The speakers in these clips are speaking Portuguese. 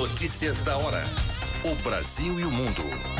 Notícias da hora. O Brasil e o mundo.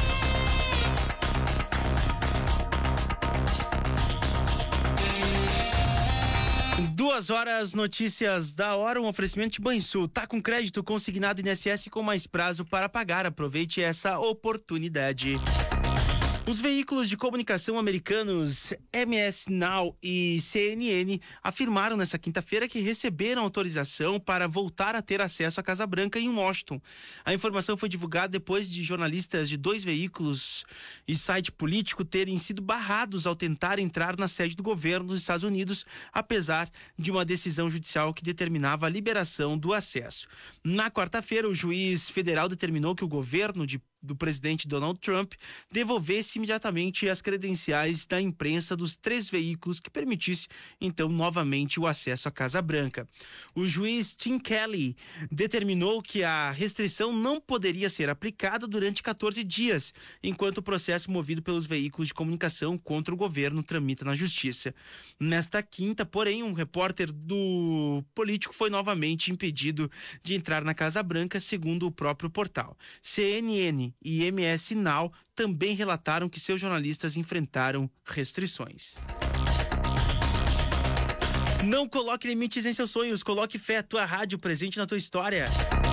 2 horas, notícias da hora, um oferecimento de Banrisul. Tá com crédito consignado INSS com mais prazo para pagar. Aproveite essa oportunidade. Os veículos de comunicação americanos MS Now e CNN afirmaram nesta quinta-feira que receberam autorização para voltar a ter acesso à Casa Branca em Washington. A informação foi divulgada depois de jornalistas de 2 veículos e site político terem sido barrados ao tentar entrar na sede do governo dos Estados Unidos, apesar de uma decisão judicial que determinava a liberação do acesso. Na quarta-feira, o juiz federal determinou que o governo do presidente Donald Trump devolvesse imediatamente as credenciais da imprensa dos 3 veículos que permitisse, então, novamente o acesso à Casa Branca. O juiz Tim Kelly determinou que a restrição não poderia ser aplicada durante 14 dias, enquanto o processo movido pelos veículos de comunicação contra o governo tramita na justiça. Nesta quinta, porém, um repórter do político foi novamente impedido de entrar na Casa Branca, segundo o próprio portal. CNN e MS Now também relataram que seus jornalistas enfrentaram restrições. Não coloque limites em seus sonhos, coloque fé, tua rádio presente na tua história.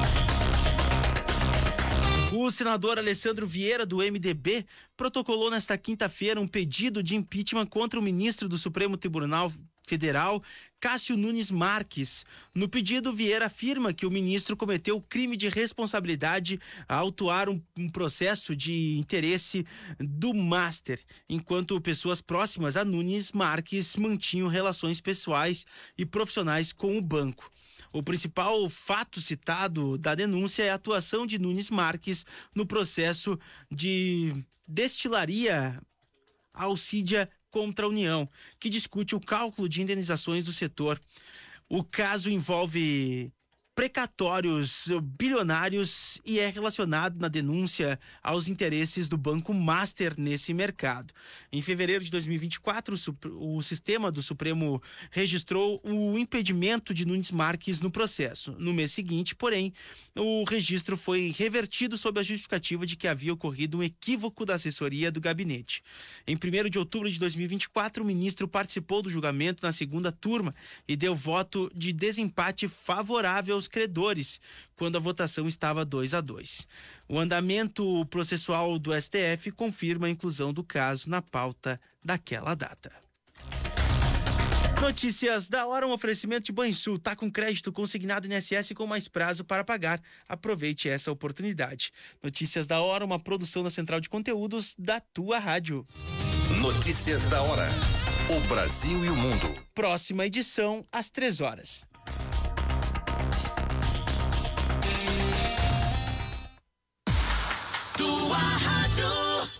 O senador Alessandro Vieira, do MDB, protocolou nesta quinta-feira um pedido de impeachment contra o ministro do Supremo Tribunal Federal, Cássio Nunes Marques. No pedido, Vieira afirma que o ministro cometeu crime de responsabilidade ao autuar um processo de interesse do Master, enquanto pessoas próximas a Nunes Marques mantinham relações pessoais e profissionais com o banco. O principal fato citado da denúncia é a atuação de Nunes Marques no processo de destilaria Alcídia contra a União, que discute o cálculo de indenizações do setor. O caso envolve precatórios bilionários e é relacionado na denúncia aos interesses do Banco Master nesse mercado. Em fevereiro de 2024, o sistema do Supremo registrou o impedimento de Nunes Marques no processo. No mês seguinte, porém, o registro foi revertido sob a justificativa de que havia ocorrido um equívoco da assessoria do gabinete. Em 1º de outubro de 2024, o ministro participou do julgamento na segunda turma e deu voto de desempate favorável aos credores, quando a votação estava 2-2. O andamento processual do STF confirma a inclusão do caso na pauta daquela data. Notícias da hora, um oferecimento de Banrisul. Tá com crédito consignado INSS com mais prazo para pagar. Aproveite essa oportunidade. Notícias da hora, uma produção da Central de Conteúdos da tua rádio. Notícias da hora. O Brasil e o mundo. Próxima edição, às 3 horas. Tua rádio.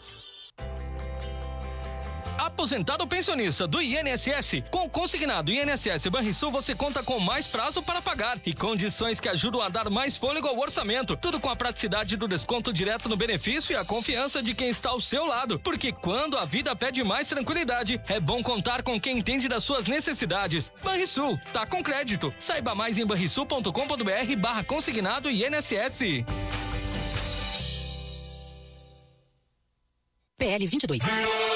Aposentado ou pensionista do INSS, com consignado INSS Banrisul você conta com mais prazo para pagar e condições que ajudam a dar mais fôlego ao orçamento. Tudo com a praticidade do desconto direto no benefício e a confiança de quem está ao seu lado. Porque quando a vida pede mais tranquilidade, é bom contar com quem entende das suas necessidades. Banrisul, tá com crédito. Saiba mais em banrisul.com.br/consignado INSS. PL 22.